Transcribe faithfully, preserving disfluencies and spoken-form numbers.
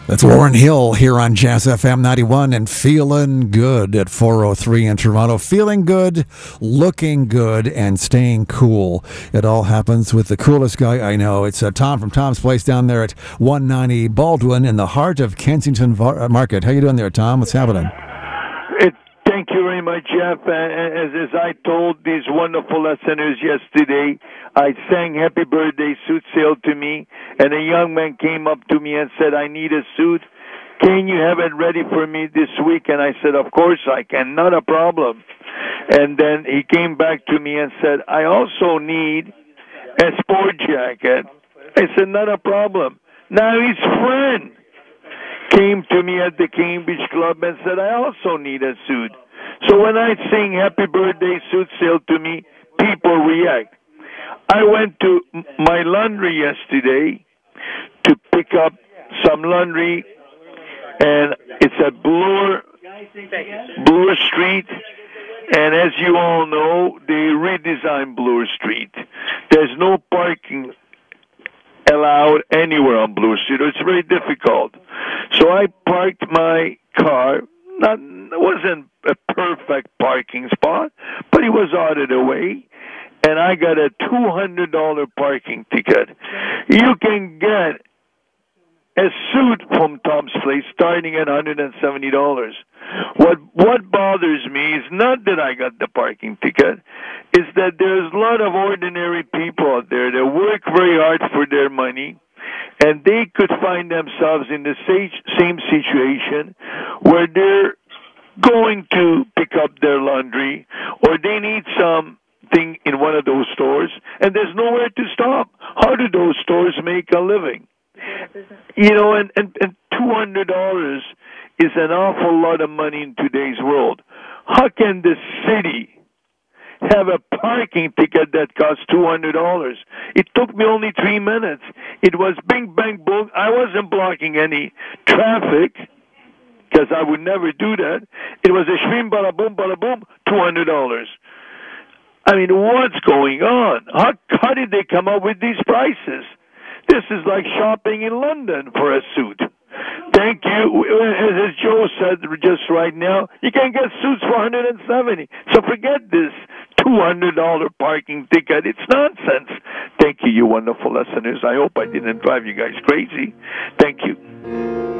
That's Warren Hill here on Jazz F M ninety-one and feeling good at four oh three in Toronto. Feeling good, looking good, and staying cool. It all happens with the coolest guy I know. It's uh, Tom from Tom's Place down there at one ninety Baldwin in the heart of Kensington Var- Market. How you doing there, Tom? What's happening? It, thank you very much, Jeff. Uh, as, as I told these wonderful listeners yesterday, I sang Happy Birthday Suit Sale to me, and a young man came up to me and said, I need a suit. Can you have it ready for me this week? And I said, of course I can, not a problem. And then he came back to me and said, I also need a sport jacket. I said, not a problem. Now his friend came to me at the Cambridge Club and said, I also need a suit. So when I sing Happy Birthday Suit Sale to me, people react. I went to my laundry yesterday to pick up some laundry, and it's at Bloor, Bloor Street. And as you all know, they redesigned Bloor Street. There's no parking allowed anywhere on Bloor Street. It's very difficult. So I parked my car. Not, it wasn't a perfect parking spot, but it was out of the way. And I got a two hundred dollars parking ticket. You can get a suit from Tom's Place starting at one hundred seventy dollars. What what bothers me is not that I got the parking ticket, is that there's a lot of ordinary people out there that work very hard for their money, and they could find themselves in the same situation where they're going to pick up their laundry, or they need some thing in one of those stores, and there's nowhere to stop. How do those stores make a living? You know, and, and, and two hundred dollars is an awful lot of money in today's world. How can the city have a parking ticket that costs two hundred dollars? It took me only three minutes. It was bing, bang, boom. I wasn't blocking any traffic, because I would never do that. It was a shrim, bada boom, bada boom, two hundred dollars. I mean, what's going on? How, how did they come up with these prices? This is like shopping in London for a suit. Thank you. As Joe said just right now, you can get suits for one hundred seventy dollars. So forget this two hundred dollars parking ticket. It's nonsense. Thank you, you wonderful listeners. I hope I didn't drive you guys crazy. Thank you.